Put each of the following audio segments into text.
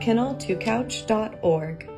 kennel2couch.org.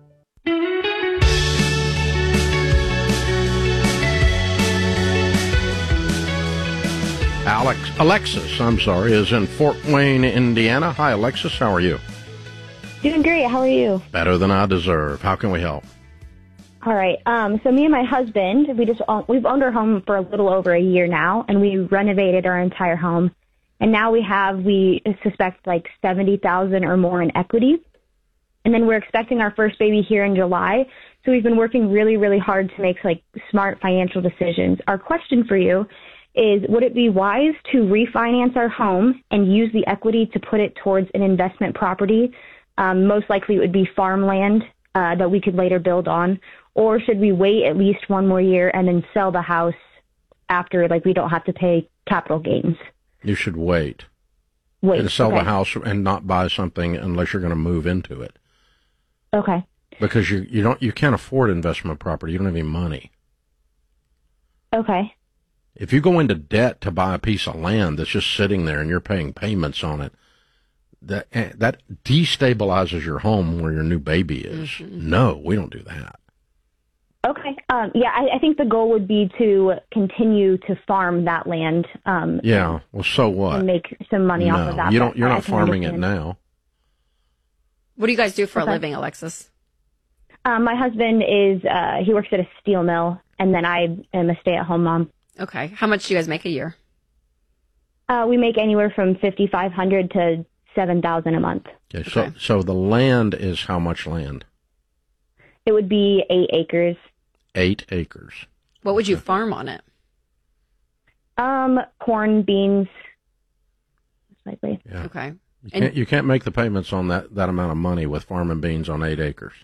Alexis, is in Fort Wayne, Indiana. Hi, Alexis. How are you? Doing great. How are you? Better than I deserve. How can we help? All right. So me and my husband, we've owned our home for a little over a year now, and we renovated our entire home. And now we suspect like $70,000 or more in equity. And then we're expecting our first baby here in July. So we've been working really, really hard to make like smart financial decisions. Our question for you is, would it be wise to refinance our home and use the equity to put it towards an investment property? Most likely it would be farmland that we could later build on. Or should we wait at least one more year and then sell the house after, like we don't have to pay capital gains? You should wait. And sell the house and not buy something unless you're going to move into it. Okay. Because you can't afford investment property. You don't have any money. Okay. If you go into debt to buy a piece of land that's just sitting there and you're paying payments on it, that destabilizes your home where your new baby is. Mm-hmm. No, we don't do that. Okay. I think the goal would be to continue to farm that land. Yeah. Well, so what? And make some money off of that. You're not farming it now. What do you guys do for a living, Alexis? My husband he works at a steel mill, and then I am a stay-at-home mom. Okay. How much do you guys make a year? We make anywhere from $5,500 to $7,000 a month. Okay. So the land is how much land? It would be 8 acres. 8 acres. What would you farm on it? Corn, beans, likely. Yeah. Okay. You can't make the payments on that amount of money with farming beans on 8 acres.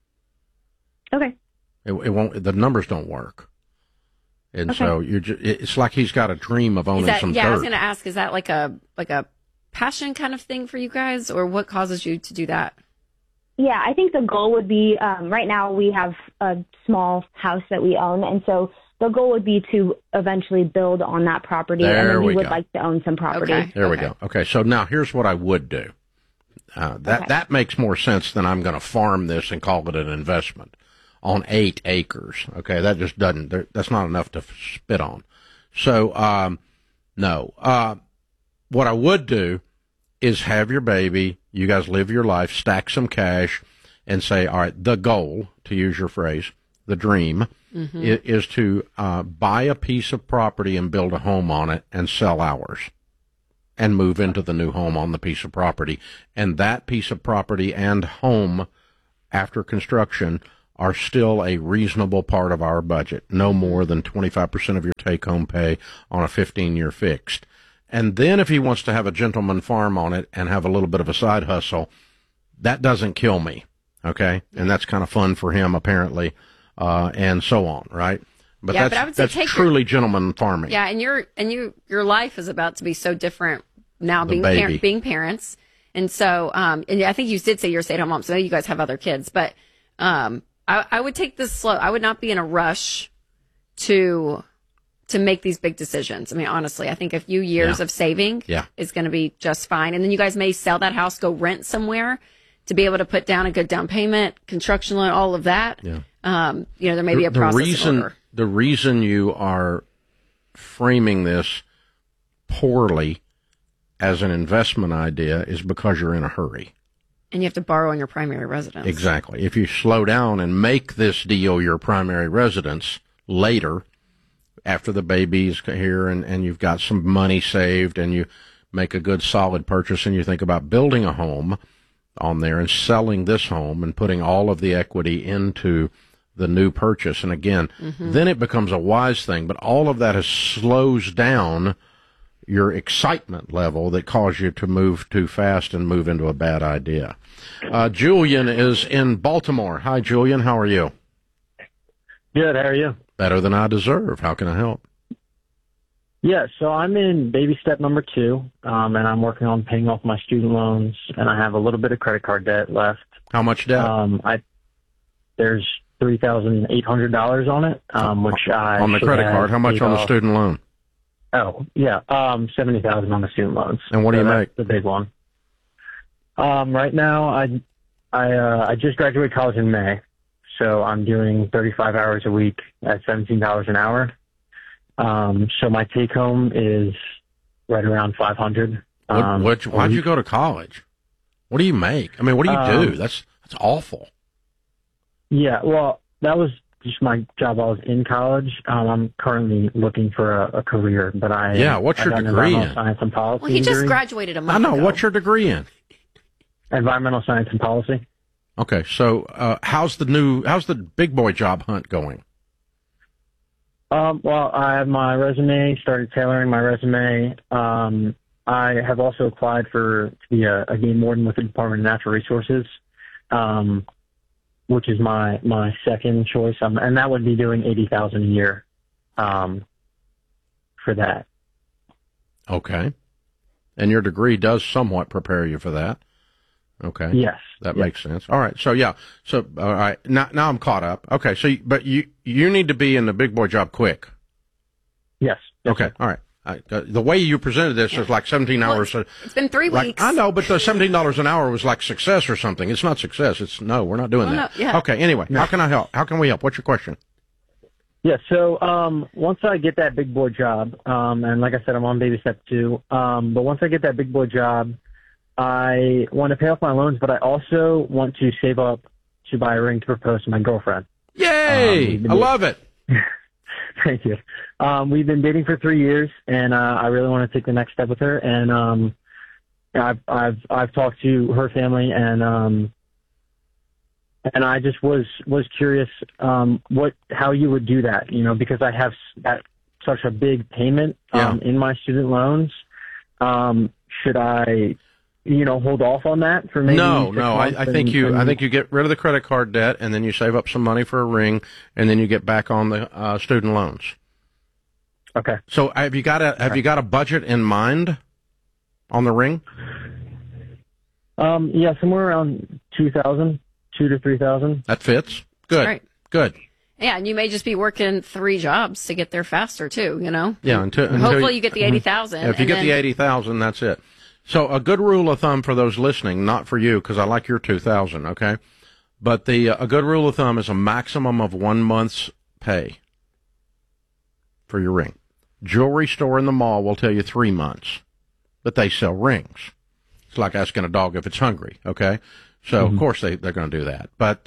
Okay. It won't. The numbers don't work. And so it's like he's got a dream of owning some dirt. Yeah, I was going to ask, is that like a passion kind of thing for you guys, or what causes you to do that? Yeah, I think the goal would be, right now we have a small house that we own, and so the goal would be to eventually build on that property, and then we would like to own some property. Okay. There we go. Okay, so now here's what I would do. That makes more sense than I'm going to farm this and call it an investment on 8 acres. Okay, that just doesn't, that's not enough to spit on. So, no. What I would do is have your baby, you guys live your life, stack some cash, and say, all right, the goal, to use your phrase, the dream, is to buy a piece of property and build a home on it and sell ours and move into the new home on the piece of property. And that piece of property and home, after construction, are still a reasonable part of our budget, no more than 25% of your take-home pay on a 15-year fixed. And then if he wants to have a gentleman farm on it and have a little bit of a side hustle, that doesn't kill me, okay? And that's kind of fun for him, apparently, and so on, right? But that's truly gentleman farming. Yeah, and your life is about to be so different now, being parents. And so, and I think you did say you're a stay-at-home mom, so I know you guys have other kids, but I would take this slow. I would not be in a rush to make these big decisions. I mean, honestly, I think a few years of saving is going to be just fine. And then you guys may sell that house, go rent somewhere to be able to put down a good down payment, construction loan, all of that. Yeah. There may be a process in order. The reason you are framing this poorly as an investment idea is because you're in a hurry. And you have to borrow on your primary residence. Exactly. If you slow down and make this deal your primary residence later, after the baby's here and you've got some money saved and you make a good solid purchase and you think about building a home on there and selling this home and putting all of the equity into the new purchase. And again, then it becomes a wise thing, but all of that slows down your excitement level that caused you to move too fast and move into a bad idea. Julian is in Baltimore. Hi, Julian. How are you? Good. How are you? Better than I deserve. How can I help? Yeah, so I'm in baby step number 2, and I'm working on paying off my student loans, and I have a little bit of credit card debt left. How much debt? There's $3,800 on it, which I on the credit card. How much on the student loan? Oh, yeah, $70,000 on the student loans. And what do you make? The big one. Right now, I just graduated college in May, so I'm doing 35 hours a week at $17 an hour. So my take home is right around 500. Why'd you go to college? What do you make? I mean, what do you do? That's awful. Yeah, well, that was just my job while I was in college. I'm currently looking for a career, but what's your degree in? Science and policy. Well, he just graduated a month ago. I know. What's your degree in? Environmental science and policy. Okay, so how's the big boy job hunt going? Well, I have my resume, started tailoring my resume. I have also applied to be a game warden with the Department of Natural Resources, which is my second choice. And that would be doing $80,000 a year, for that. Okay. And your degree does somewhat prepare you for that. Okay. Yes. That makes sense. All right. So yeah. So all right. Now I'm caught up. Okay. So but you need to be in the big boy job quick. Yes. Okay. All right. The way you presented this is like 17 hours. It's been 3 weeks. I know, but the $17 an hour was like success or something. It's not success. We're not doing that. No, yeah. Okay. Anyway, how can I help? How can we help? What's your question? Yeah. So, once I get that big boy job, and like I said, I'm on baby step 2. But once I get that big boy job, I want to pay off my loans, but I also want to save up to buy a ring to propose to my girlfriend. Yay! I love it. Thank you. We've been dating for 3 years, and I really want to take the next step with her. And I've talked to her family, and I just was curious how you would do that. You know, because I have such a big payment in my student loans. Should I, hold off on that for maybe? No. I think you get rid of the credit card debt, and then you save up some money for a ring, and then you get back on the student loans. Okay. So have you got a budget in mind on the ring? Yeah, somewhere around $2,000 to $3,000. That fits. Good. Right. Good. Yeah, and you may just be working 3 jobs to get there faster too. Yeah. Hopefully you get the 80,000. If you get the 80,000, that's it. So a good rule of thumb for those listening, not for you, because I like your 2,000, okay? But a good rule of thumb is a maximum of 1 month's pay for your ring. Jewelry store in the mall will tell you 3 months, but they sell rings. It's like asking a dog if it's hungry, okay? So of course they're going to do that. But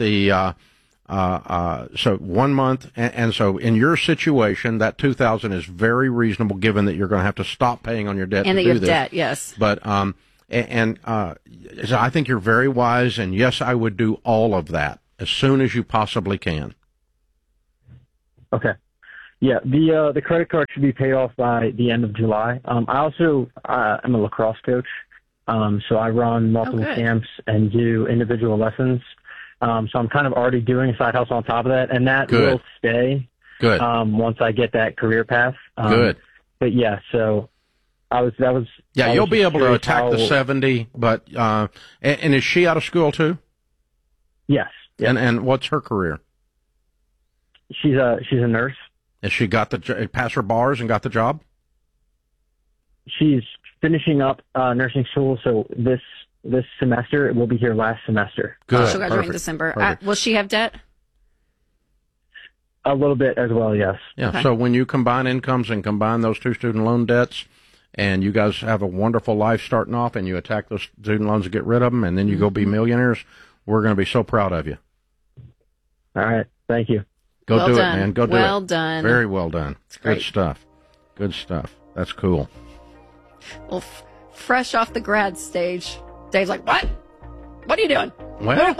so 1 month, and so in your situation, that 2,000 is very reasonable, given that you're going to have to stop paying on your debt and to that you do have this. Debt, yes. But so I think you're very wise, and yes, I would do all of that as soon as you possibly can. Okay. Yeah, the credit card should be paid off by the end of July. I also am a lacrosse coach, so I run multiple camps and do individual lessons. So I'm kind of already doing a side hustle on top of that, and that will stay. Good. Once I get that career path. Good. But yeah, so that was. Yeah, you'll be able to attack the 70. But and is she out of school too? Yes. And what's her career? She's a nurse. Has she passed her bars and got the job? She's finishing up nursing school, so this semester, it will be here last semester. Good. She'll graduate in December. Will she have debt? A little bit as well, yes. Yeah, okay. So when you combine incomes and combine those 2 student loan debts, and you guys have a wonderful life starting off, and you attack those student loans and get rid of them, and then you go be millionaires, we're going to be so proud of you. All right. Thank you. Go do it, man. Go do it. Well done. Very well done. Good stuff. Good stuff. That's cool. Well, fresh off the grad stage, Dave's like, what? What are you doing? Well,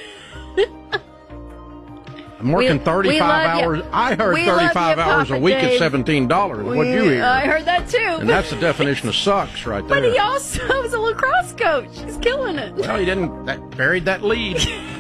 I'm working 35 hours. I heard 35 hours a week at $17. What'd you hear? I heard that too. And that's the definition of sucks right there. But he also was a lacrosse coach. He's killing it. Well, he didn't. Buried that lead.